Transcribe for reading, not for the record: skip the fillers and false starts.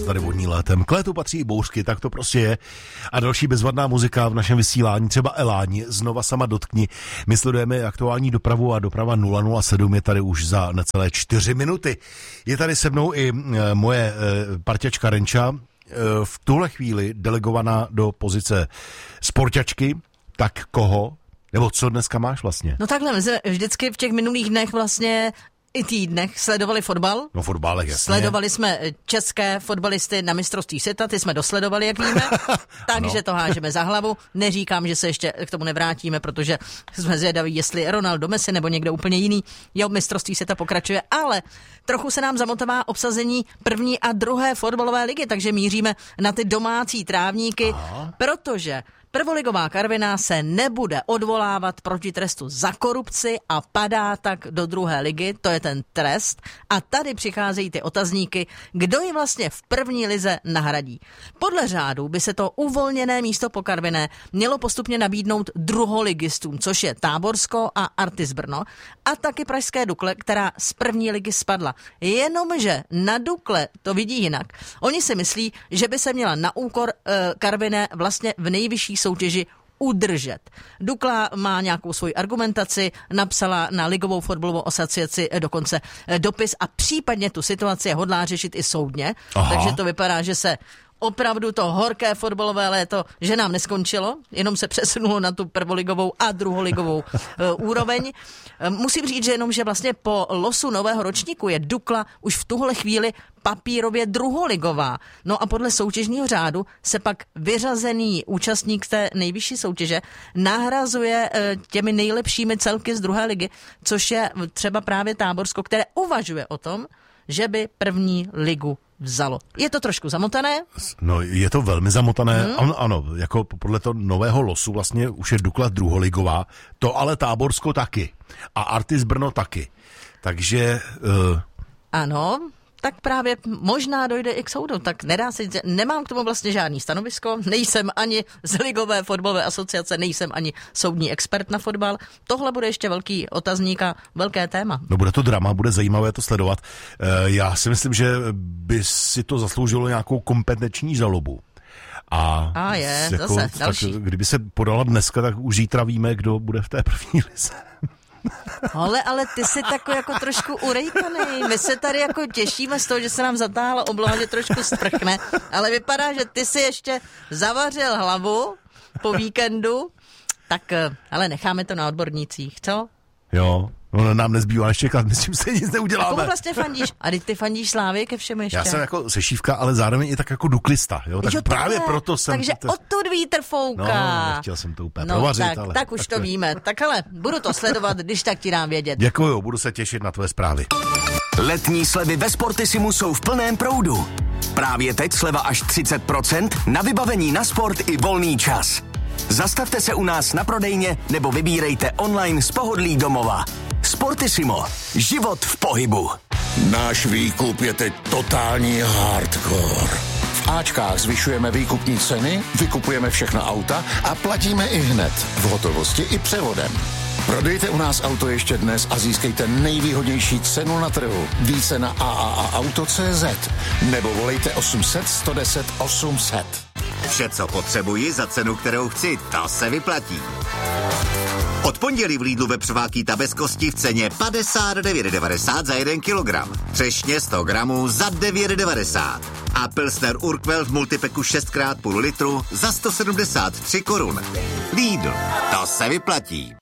tady vodní létem. K létu patří i bouřky, tak to prostě je. A další bezvadná muzika v našem vysílání, třeba Eláni, znova sama dotkni. My sledujeme aktuální dopravu a doprava 007 je tady už za necelé 4 minuty. Je tady se mnou i moje parťačka Renča, v tuhle chvíli delegovaná do pozice sporťačky. Tak koho? Nebo co dneska máš vlastně? No takhle, my jsme vždycky v těch minulých dnech vlastně i týdnech sledovali fotbal. No fotbal, jasně. Sledovali jsme české fotbalisty na mistrovství světa, ty jsme dosledovali, jak víme, takže to hážeme za hlavu. Neříkám, že se ještě k tomu nevrátíme, protože jsme zvědaví, jestli Ronaldo, Messi nebo někdo úplně jiný. Jo, mistrovství světa pokračuje, ale trochu se nám zamotává obsazení první a druhé fotbalové ligy, takže míříme na ty domácí trávníky, protože prvoligová Karviná se nebude odvolávat proti trestu za korupci a padá tak do druhé ligy, to je ten trest. A tady přicházejí ty otazníky, kdo ji vlastně v první lize nahradí. Podle řádu by se to uvolněné místo po Karviné mělo postupně nabídnout druholigistům, což je Táborsko a Artis Brno a taky pražské Dukle, která z první ligy spadla. Jenomže na Dukle to vidí jinak. Oni si myslí, že by se měla na úkor Karviné vlastně v nejvyšší soutěži udržet. Dukla má nějakou svoji argumentaci, napsala na Ligovou fotbalovou asociaci dokonce dopis a případně tu situaci hodlá řešit i soudně. Aha. Takže to vypadá, že se opravdu to horké fotbalové léto, že nám neskončilo, jenom se přesunulo na tu prvoligovou a druholigovou úroveň. Musím říct, že jenom, že vlastně po losu nového ročníku je Dukla už v tuhle chvíli papírově druholigová. No a podle soutěžního řádu se pak vyřazený účastník té nejvyšší soutěže nahrazuje těmi nejlepšími celky z druhé ligy, což je třeba právě Táborsko, které uvažuje o tom, že by první ligu vzalo. Je to trošku zamotané? No, je to velmi zamotané. Ano, jako podle toho nového losu vlastně už je Dukla druholigová, to ale Táborsko taky. A Artis Brno taky. Takže ano, tak právě možná dojde i k soudu. Tak nedá se, nemám k tomu vlastně žádný stanovisko, nejsem ani z Ligové fotbalové asociace, nejsem ani soudní expert na fotbal. Tohle bude ještě velký otazník a velké téma. No bude to drama, bude zajímavé to sledovat. Já si myslím, že by si to zasloužilo nějakou kompetenční žalobu. A je, jako, zase další. Tak, kdyby se podala dneska, tak už zítra víme, kdo bude v té první lize. Ale ty jsi takový jako trošku urejkaný. My se tady jako těšíme z toho, že se nám zatáhla obloha, že trošku sprchne, ale vypadá, že ty si ještě zavařil hlavu po víkendu, tak ale necháme to na odbornících, co? Jo. No, nám nezbývá než čekat, myslím, se nic neuděláme. A komu vlastně fandíš? A ty fandíš Slávě ke všemu ještě? Já jsem jako sešívka, ale zároveň i tak jako duklista, jo? Tak jo, právě proto jsem... Takže odtud vítr fouká. No, nechtěl jsem to úplně provařit, ale... Tak už to víme. Tak ale budu to sledovat, když tak ti dám vědět. Děkuju, budu se těšit na tvoje zprávy. Letní slevy ve Sportisimu jsou v plném proudu. Právě teď sleva až 30% na vybavení na sport i volný čas. Zastavte se u nás na prodejně nebo vybírejte online z pohodlí domova. Sportissimo. Život v pohybu. Náš výkup je teď totální hardcore. V Ačkách zvyšujeme výkupní ceny, vykupujeme všechna auta a platíme i hned. V hotovosti i převodem. Prodejte u nás auto ještě dnes a získejte nejvýhodnější cenu na trhu. Více na AAAauto.cz nebo volejte 800 110 800. Vše, co potřebuji za cenu, kterou chci, to se vyplatí. Od pondělí v Lidlu vepřová bez kosti v ceně 59,90 za 1 kilogram. Třešně 100 gramů za 9,90. A Pilsner Urquell v multipeku 6x půl litru za 173 korun. Lidl, to se vyplatí.